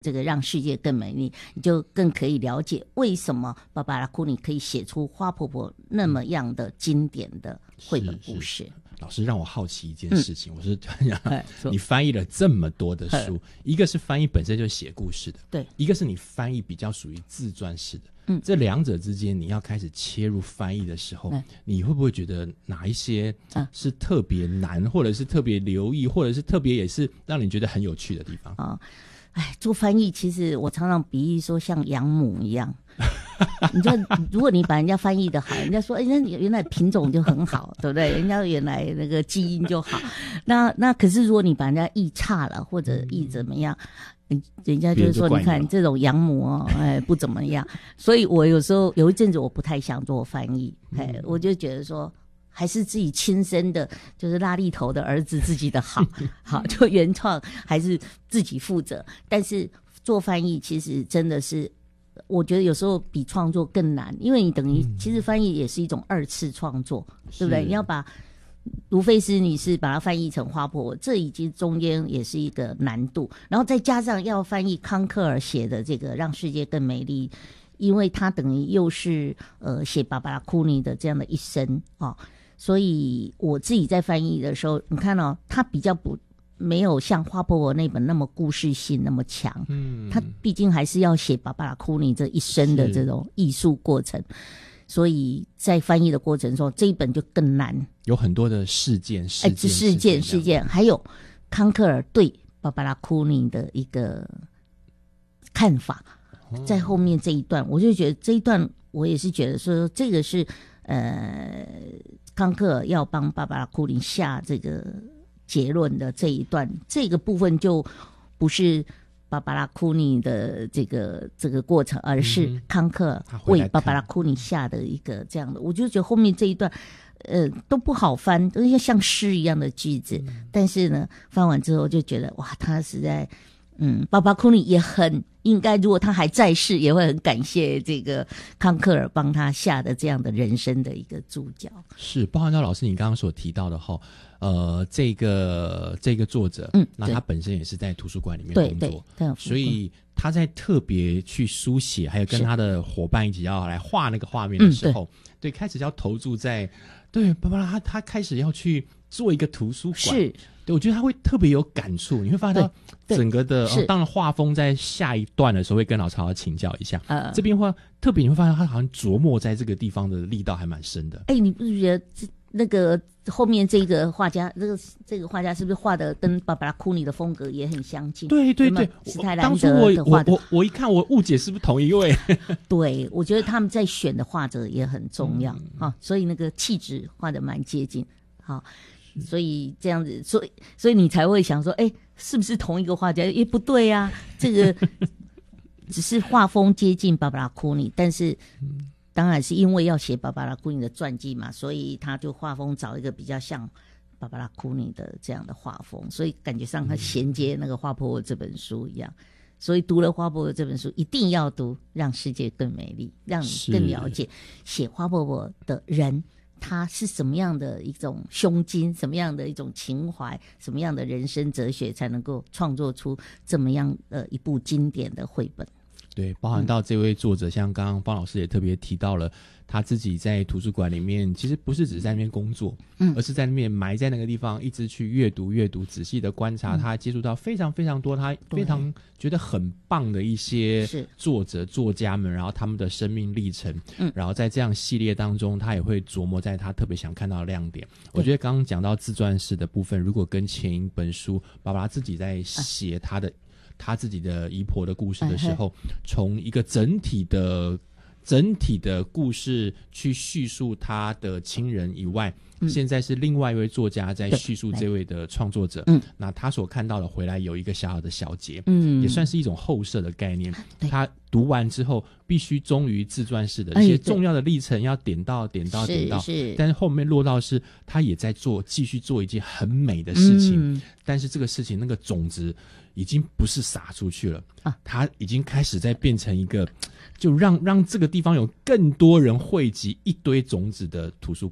这个让世界更美丽，你就更可以了解为什么芭芭拉库尼可以写出花婆婆那么样的经典的绘本故事。 老师让我好奇一件事情，我是你翻译了这么多的书，一个是翻译本身就写故事的，对，一个是你翻译比较属于自传式的，这两者之间你要开始切入翻译的时候，你会不会觉得哪一些是特别难，或者是特别留意，或者是特别也是让你觉得很有趣的地方？ 做翻译其实我常常比喻说像养母一样。你就如果你把人家翻译的好，人家说那原来品种就很好，对不对？人家原来那个基因就好。那可是如果你把人家译差了，或者译怎么样，人家就是说你看这种养母不怎么样。所以我有时候有一阵子我不太想做翻译，我就觉得说还是自己亲生的，就是拉力头的儿子自己的好，好就原创还是自己负责。但是做翻译其实真的是。我觉得有时候比创作更难，因为你等于其实翻译也是一种二次创作，对不对？你要把卢菲斯女士把它翻译成花婆婆，这已经中间也是一个难度，然后再加上要翻译康克尔写的这个让世界更美丽，因为他等于又是写芭芭拉库尼的这样的一生所以我自己在翻译的时候，你看他比较没有像花婆婆那本那么故事性那么强，他毕竟还是要写芭芭拉库尼这一生的这种艺术过程，所以在翻译的过程中，这一本就更难，有很多的事件，还有康克尔对芭芭拉库尼的一个看法，在后面这一段，我就觉得这一段我也是觉得说，这个是康克尔要帮芭芭拉库尼下这个结论的这一段，这个部分就不是芭芭拉库尼的这个过程，而是康克尔为芭芭拉库尼下的一个这样的，我就觉得后面这一段都不好翻，都像诗一样的句子，但是呢翻完之后就觉得哇，他实在芭芭拉库尼也很应该，如果他还在世也会很感谢这个康克尔帮他下的这样的人生的一个注脚。是，包含到老师你刚刚所提到的这个作者那他本身也是在图书馆里面工作，对，所以他在特别去书写还有跟他的伙伴一起要来画那个画面的时候，对，开始要投注在对芭芭拉他开始要去做一个图书馆，是，对，我觉得他会特别有感触，你会发现到整个的当然画风在下一段的时候会跟老曹请教一下，这边话特别你会发现他好像琢磨在这个地方的力道还蛮深的。你不是觉得那个后面这个画家，这个画家是不是画的跟芭芭拉库尼的风格也很相近？对对对，史泰兰德的画的。我一看我误解是不是同一位？对，我觉得他们在选的画者也很重要所以那个气质画的蛮接近所以这样子，所以你才会想说，是不是同一个画家？不对啊，这个只是画风接近芭芭拉库尼，但是当然是因为要写芭芭拉库尼的传记嘛，所以他就画风找一个比较像芭芭拉库尼的这样的画风，所以感觉上他衔接那个花婆婆这本书一样。所以读了花婆婆这本书一定要读，让世界更美丽，让你更了解写花婆婆的人他是什么样的一种胸襟，什么样的一种情怀，什么样的人生哲学，才能够创作出这么样一部经典的绘本。对，包含到这位作者，像刚刚方老师也特别提到了他自己在图书馆里面其实不是只是在那边工作，而是在那边埋在那个地方一直去阅读仔细的观察，他接触到非常非常多他非常觉得很棒的一些作者作家们，然后他们的生命历程，然后在这样系列当中他也会琢磨在他特别想看到的亮点。我觉得刚刚讲到自传式的部分，如果跟前一本书芭芭拉自己在写他自己的姨婆的故事的时候，从一个整体的故事去叙述他的亲人以外，现在是另外一位作家在叙述这位的创作者，那他所看到的回来有一个小小的小结，也算是一种后设的概念。他读完之后必须忠于自传式的一些重要的历程要点到，但是后面落到是他也在继续做一件很美的事情，但是这个事情那个种子已经不是撒出去了它已经开始在变成一个就让这个地方有更多人汇集一堆种子的图书馆。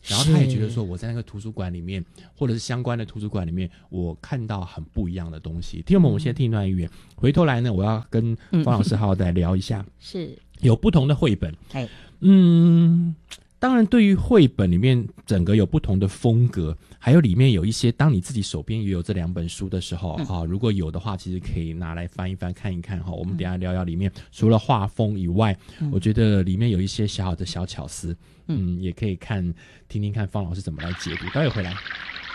然后他也觉得说我在那个图书馆里面或者是相关的图书馆里面我看到很不一样的东西。听我们我们先听一段音乐，回头来呢我要跟方老师好好再聊一下是有不同的绘本。当然对于绘本里面整个有不同的风格，还有里面有一些当你自己手边也有这2本书的时候如果有的话其实可以拿来翻一翻看一看我们等一下聊聊里面除了画风以外我觉得里面有一些小小的小巧思也可以听听看方老师怎么来解读。待会回来。